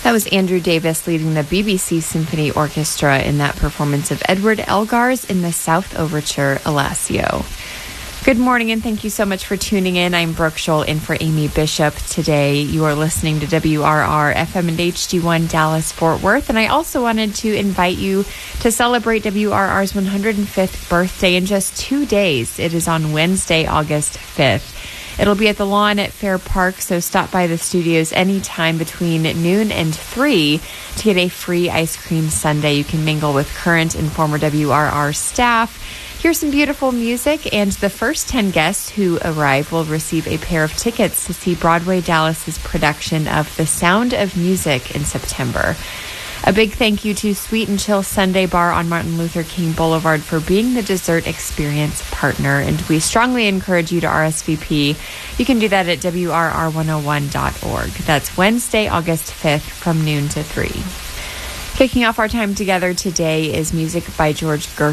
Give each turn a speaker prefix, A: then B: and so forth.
A: That was Andrew Davis leading the BBC Symphony Orchestra in that performance of Edward Elgar's in the South Overture Alessio. Good morning, and thank you so much for tuning in. I'm Brooke Scholl in for Amy Bishop today. You are listening to WRR FM and HD1 Dallas Fort Worth, and I also wanted to invite you to celebrate WRR's 105th birthday in just 2 days. It is on Wednesday, August 5th. It'll be at the Lawn at Fair Park, so stop by the studios anytime between noon and 3 to get a free ice cream sundae. You can mingle with current and former WRR staff, hear some beautiful music, and the first 10 guests who arrive will receive a pair of tickets to see Broadway Dallas's production of The Sound of Music in September. A big thank you to Sweet and Chill Sunday Bar on Martin Luther King Boulevard for being the dessert experience partner, and we strongly encourage you to RSVP. You can do that at WRR101.org. That's Wednesday, August 5th from noon to 3. Kicking off our time together today is music by George Gershwin.